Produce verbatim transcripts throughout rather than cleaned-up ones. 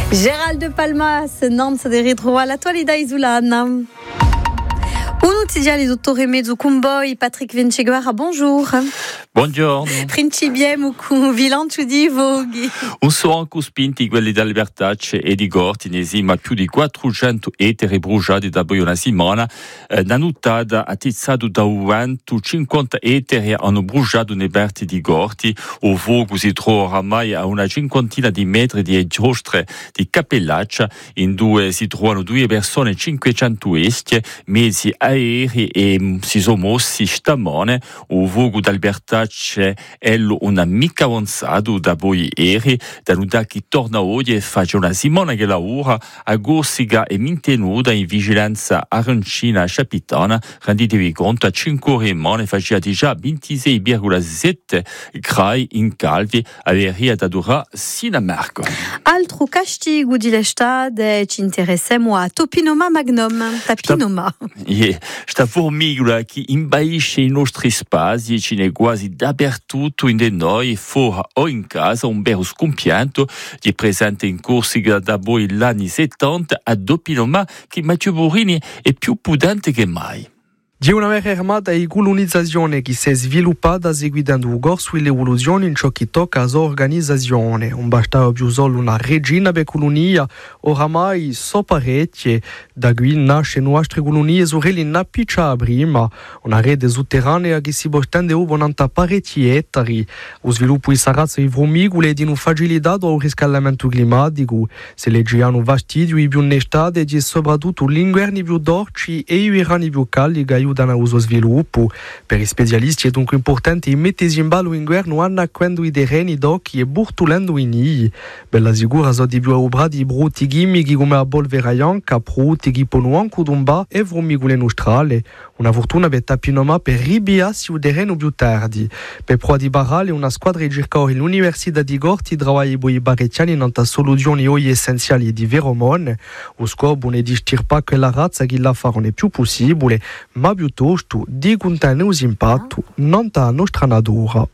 Gérald de Palmas, Nantes de ritrovo all'attualità isolana. Un'utile di dottore Mezzo Cumboi, Patrick Vinciguara, bonjour. Buongiorno. Principiamo con bilancio di voghi. Un sono spinti quelli da Libertacce e di Gortinesi, ma più di quattrocento ettari bruciati da una settimana. Eh, la nottata ha tizzato da centocinquanta ettari hanno bruciato nei berti di Gorti. O vogo si trova oramai a una cinquantina di metri di giostre di Cappellaccia. In due si trovano due persone, cinquecento estie, mezzi aerei e si sono mossi stamane. O vogo da Libertacce c'è una mica avanzato da poi ieri, da nuda che torna oggi e fa una settimana che lavora a Gorsiga e mantenuta in vigilanza arancina capitana. Renditevi conto, a cinque ore in mano faceva già ventisei virgola sette gradi in Calvi, averia da durare sino a Marco. Altro castigo di l'estate ci interessiamo a Topinoma Magnum, Tapinoma. Yeah. Sta formicola che imbaiisce i nostri spazi, ce n'è quasi dappertutto in noi, fuori o in casa, un vero scompianto che è presente in Corsica da poi gli anni settanta a Topinoma, che Matteo Borini è più pudente che mai. Di una vera armata di colonizzazione che si è sviluppata seguendo il corso e l'evoluzione in ciò che tocca all'organizzazione. Non bastava più solo una regina per colonia, oramai so parecchie. Da qui nasce nostre colonie sorelle in piccia prima, una rete sotterranea che si estende over nanta parecchi ettari. Lo sviluppo di sarazze e formicole di una facilitato al riscaldamento climatico. Se leggiano fastidio i più nestate e soprattutto gli inverni più dolci e i verani più caldi che aiutano allo sviluppo. Per i specialisti è dunque importante mettere in ballo l'inverno annacquando i terreni d'occhi e burtolando i nidi. Bella sicura sono di più obrati brutti chimici come a bolveraglian, capruti, chiponuanco d'omba e formicole nostrale. Una fortuna per Tapinoma per ribiarsi il terreno più tardi. Per prova di barale una squadra di ricercatori all'Università di Gorti lavora con i barrettiani in soluzioni oggi essenziali di veromone. Lo scopo è di stirpare quella razza che la farà il più possibile, ma piuttosto di contenere l'impatto non della nostra natura.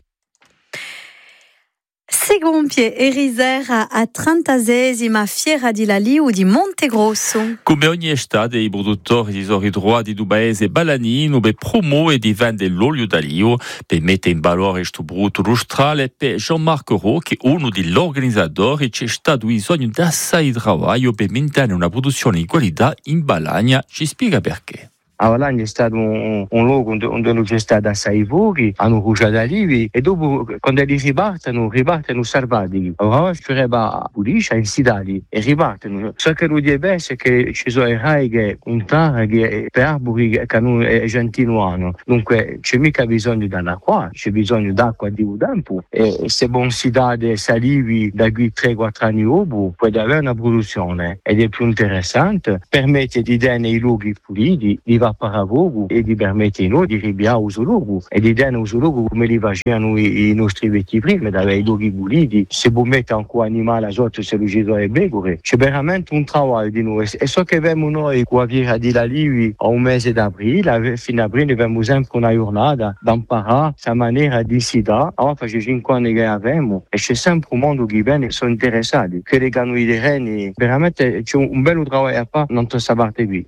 Segompie e risera a trentasesima Fiera di Laliu di Montegrosso. Come ogni estate, i produttori di soridroiti du paese balanino per promuovere e di vendere l'olio d'alio per mettere in valore questo prodotto lustrale. Per Jean-Marc Rocchi, uno degli organizzatori, c'è stato bisogno di assai lavoro per mantenere una produzione di qualità in Balagna. Ci spiega perché. A Valagna è stato un, un luogo dove non c'è stato assai fuochi, hanno bruciato alivi e dopo quando li ripartono, ripartono salvati. Ora ci vorrebbe pulisce in sidali e ripartono. So che lo di è che ci sono i rai che in terra che per arbori che non è gentiluano. Dunque c'è mica bisogno dell'acqua, c'è bisogno d'acqua di un tempo e se buon sidali salivi da qui tre quattro anni dopo puoi avere una produzione ed è più interessante, permette di dare i luoghi puliti, di va per voi e di permettere noi di ribiare uso luogo e di dare uso luogo come li facevano i, i nostri vecchi prima, dai luoghi puliti. Se vuoi mettere ancora animale sotto se lo ci dovrebbe pecore, c'è veramente un lavoro di noi e so che abbiamo noi qua via di la Livi a un mese d'aprile, fino a aprile abbiamo sempre una giornata da imparare questa maniera di sidare. Ora faccio cinque anni che abbiamo e c'è sempre un mondo che viene e sono interessati, che legano i terreni, veramente c'è un, un bel lavoro a fare non questa parte qui.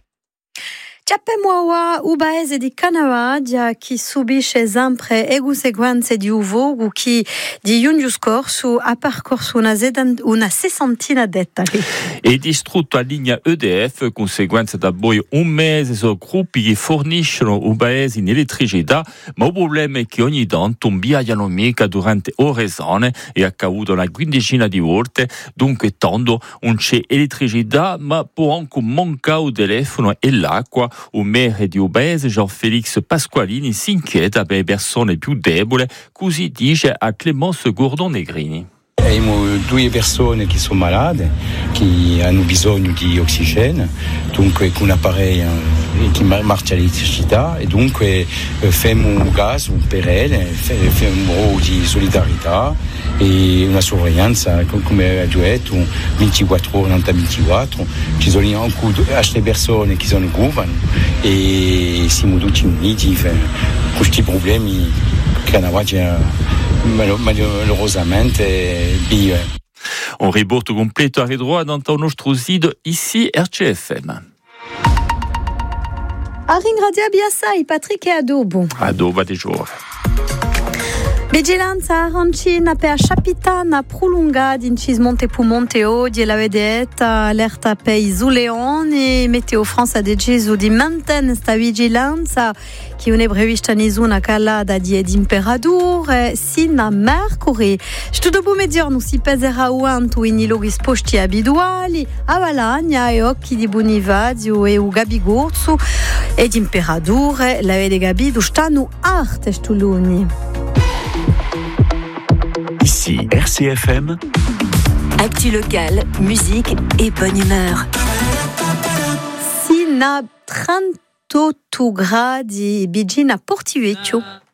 Ciappemoa u paese di Canavadia che subisce sempre le conseguenze di un vogo che di giugno scorso ha percorso una, sedan- una sessantina d'ettari. E distrutto la linea E D F, conseguenza da poi un mese sono gruppi che forniscono un paese in elettricità, ma il problema è che ogni tanto un biaiano mica durante ore zone è accaduto una quindicina di volte, dunque tanto non c'è elettricità, ma può anche mancare il telefono e l'acqua. Un maire di un paese, Jean-Félix Pasqualini, si inquieta per le persone più deboli, così dice a Clémence Gordon-Negrini. Abbiamo due persone che sono malate, che hanno bisogno di ossigeno, dunque con un apparecchio che marcia l'elettricità e dunque facciamo un gas per elle, facciamo un ruolo di solidarietà e una sorveglianza, come ha detto, ventiquattro ore, ventiquattro. Ci sono anche altre persone che sono giovani e siamo tutti uniti con questi problemi che hanno malheureusamente vive. On riborto completo a redroa dans ton nostro sito ici R C F M. Arin Radia Biasai, Patrick e Adobo. Adobo de jour. Vigilanza arancina per Chapitana prolungata in Cismonte Pumonteo di la vedetta allerta per i Zuleoni. Meteo France ha deciso di mantenere questa vigilanza che non è prevista nessuna calata di temperature sino a mercoledì. Sto dopo mezzogiorno si peserà quanto in luoghi sposti abituali a Valagna e occhi di Bonivadio e u Gabigorzo e temperature la vede Gabido stanno arte stuluni. Ici R C F M. Actu locale, musique et bonne humeur. Sino a trentotto gradi, Bigina Portivecchio.